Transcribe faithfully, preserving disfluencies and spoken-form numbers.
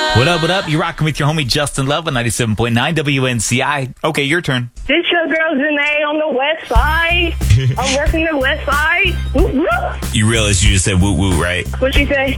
What up, what up? You're rocking with your homie Justin Love on ninety-seven point nine W N C I. Okay, your turn. This your girl Janae on the west side. I'm working the west side. Whoop, whoop. You realize you just said woo woo, right? What'd she say?